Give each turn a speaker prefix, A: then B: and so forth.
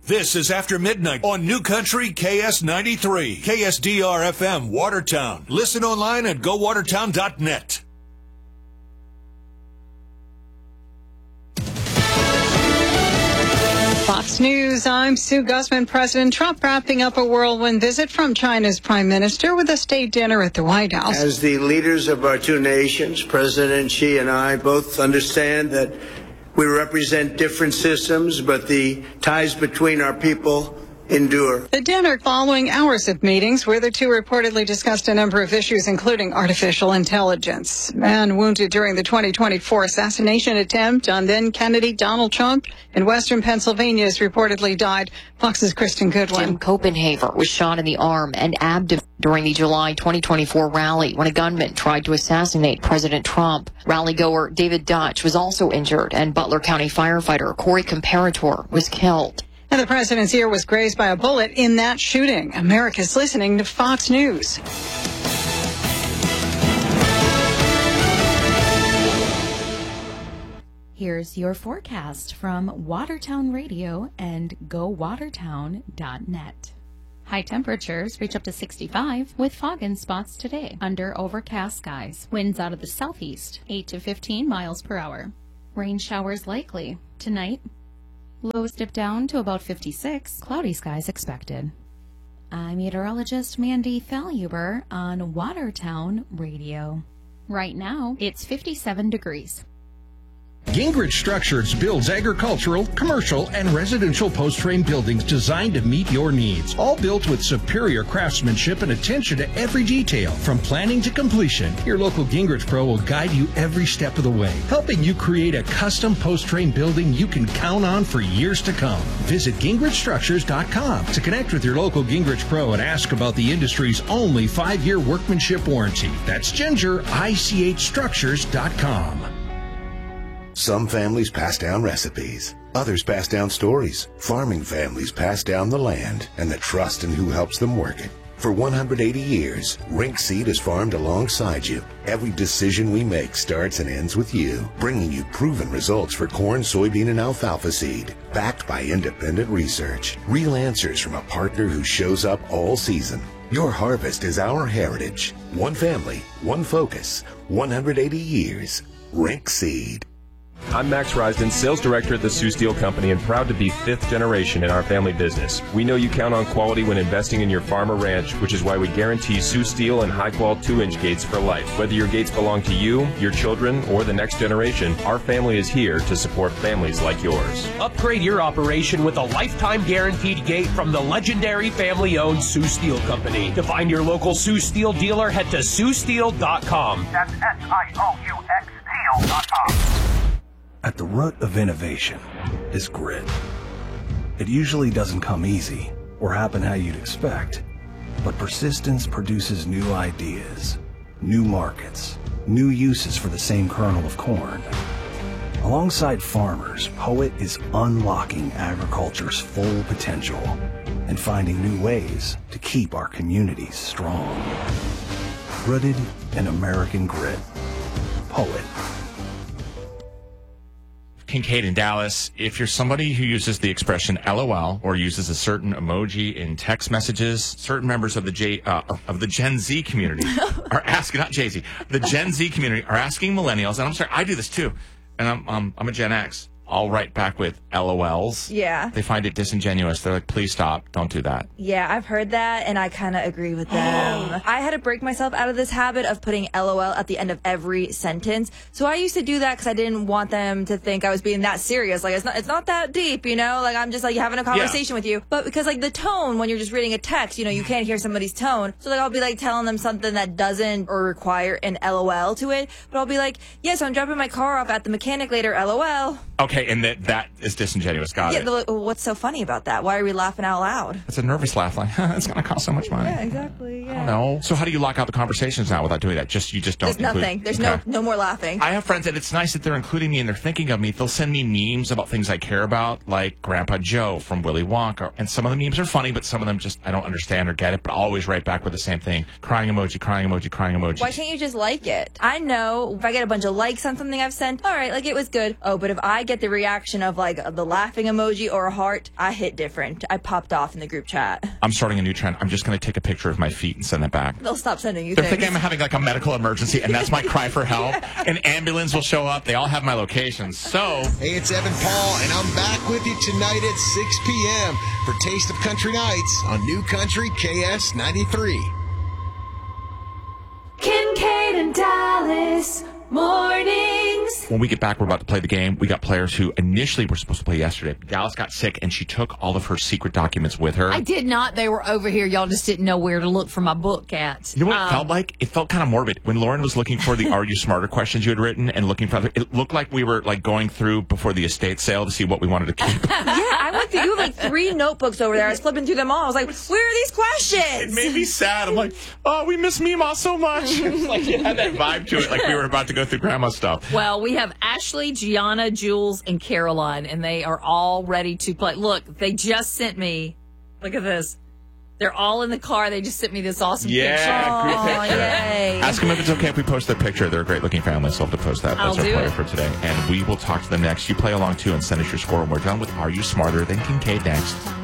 A: This is After Midnight on New Country KS93, KSDR-FM, Watertown. Listen online at gowatertown.net.
B: Fox News, I'm Sue Guzman. President Trump wrapping up a whirlwind visit from China's prime minister with a state dinner at the White House.
C: As the leaders of our two nations, President Xi and I both understand that we represent different systems, but the ties between our people endure.
B: The dinner following hours of meetings where the two reportedly discussed a number of issues, including artificial intelligence. Man wounded during the 2024 assassination attempt on then Kennedy Donald Trump in western Pennsylvania has reportedly died. Fox's Kristen Goodwin.
D: Jim Copenhaver was shot in the arm and abdomen during the July 2024 rally when a gunman tried to assassinate President Trump. Rally goer David Dutch was also injured, and Butler County firefighter Corey Comparator was killed.
B: And the president's ear was grazed by a bullet in that shooting. America's listening to Fox News.
E: Here's your forecast from Watertown Radio and GoWatertown.net. High temperatures reach up to 65 with fog in spots today under overcast skies. Winds out of the southeast, 8 to 15 miles per hour. Rain showers likely tonight. Lows dip down to about 56. Cloudy skies expected. I'm meteorologist Mandy Thalhuber on Watertown Radio. Right now, it's 57 degrees.
F: Gingrich Structures builds agricultural, commercial, and residential post-frame buildings designed to meet your needs. All built with superior craftsmanship and attention to every detail, from planning to completion. Your local Gingrich Pro will guide you every step of the way, helping you create a custom post-frame building you can count on for years to come. Visit GingrichStructures.com to connect with your local Gingrich Pro and ask about the industry's only 5-year workmanship warranty. That's GingerICHStructures.com.
G: Some families pass down recipes. Others pass down stories. Farming families pass down the land and the trust in who helps them work it. For 180 years, Rink Seed has farmed alongside you. Every decision we make starts and ends with you, bringing you proven results for corn, soybean, and alfalfa seed, backed by independent research. Real answers from a partner who shows up all season. Your harvest is our heritage. One family, one focus, 180 years. Rink Seed.
H: I'm Max Risden, Sales Director at the Sioux Steel Company, and proud to be 5th generation in our family business. We know you count on quality when investing in your farm or ranch, which is why we guarantee Sioux Steel and high-quality 2-inch gates for life. Whether your gates belong to you, your children, or the next generation, our family is here to support families like yours.
I: Upgrade your operation with a lifetime guaranteed gate from the legendary family-owned Sioux Steel Company. To find your local Sioux Steel dealer, head to SiouxSteel.com.
J: That's SIOUX Steel.com.
K: At the root of innovation is grit. It usually doesn't come easy or happen how you'd expect, but persistence produces new ideas, new markets, new uses for the same kernel of corn. Alongside farmers, Poet is unlocking agriculture's full potential and finding new ways to keep our communities strong. Rooted in American grit. Poet.
L: Kincaid in Dallas, if you're somebody who uses the expression LOL or uses a certain emoji in text messages, certain members of the Gen Z community are asking, not Jay-Z, the Gen Z community are asking millennials, and I'm sorry, I do this too, and I'm a Gen X. I'll write back with LOLs.
M: Yeah.
L: They find it disingenuous. They're like, please stop. Don't do that.
M: Yeah, I've heard that, and I kind of agree with them. I had to break myself out of this habit of putting LOL at the end of every sentence. So I used to do that because I didn't want them to think I was being that serious. Like, it's not that deep, you know? Like, I'm just, like, having a conversation with you. But because, like, the tone, when you're just reading a text, you know, you can't hear somebody's tone. So, like, I'll be, like, telling them something that doesn't or require an LOL to it. But I'll be like, yes, I'm dropping my car off at the mechanic later, LOL.
L: Okay, and that is disingenuous. Got it.
M: Yeah, what's so funny about that? Why are we laughing out loud?
L: It's a nervous laugh, like, it's going to cost so much money.
M: Yeah, exactly. Yeah.
L: I don't know. So how do you lock out the conversations now without doing that? You just don't
M: There's nothing. There's no more laughing.
L: I have friends, and it's nice that they're including me and they're thinking of me. They'll send me memes about things I care about, like Grandpa Joe from Willy Wonka. And some of the memes are funny, but some of them just, I don't understand or get it, but I'll always write back with the same thing. Crying emoji, crying emoji, crying emoji.
M: Why can't you just like it? I know if I get a bunch of likes on something I've sent, all right, like it was good. Oh, but if I get the reaction of like the laughing emoji or a heart, I hit different. I popped off in the group chat.
L: I'm starting a new trend. I'm just going to take a picture of my feet and send it back.
M: They'll stop sending you
L: They're
M: things.
L: thinking I'm having like a medical emergency, and that's my cry for help. An ambulance will show up. They all have my location. So,
N: hey, it's Evan Paul, and I'm back with you tonight at 6 p.m. for Taste of Country Nights on New Country KS93.
O: Kincaid and Dallas mornings.
L: When we get back, we're about to play the game. We got players who initially were supposed to play yesterday. Dallas got sick, and she took all of her secret documents with her.
P: I did not. They were over here. Y'all just didn't know where to look for my book, cats.
L: You know what it felt like? It felt kind of morbid. When Lauren was looking for the Are You Smarter questions you had written and looking for it looked like we were like going through before the estate sale to see what we wanted to keep.
M: Yeah, I went through. You have like 3 notebooks over there. I was flipping through them all. I was like, where are these questions?
L: It made me sad. I'm like, oh, we miss Meemaw so much. It's like it had that vibe to it, like we were about to go through grandma's stuff.
P: Well, we have Ashley, Gianna, Jules, and Caroline, and they are all ready to play. Look, they just sent me, look at this. They're all in the car. They just sent me this awesome picture.
L: Yeah, great picture.
M: Yay.
L: Ask them if it's okay if we post their picture. They're a great-looking family, so I'll have to post that. That's
P: I'll
L: our
P: do
L: player
P: it.
L: for today. And we will talk to them next. You play along, too, and send us your score. And we're done with Are You Smarter Than Kincaid next.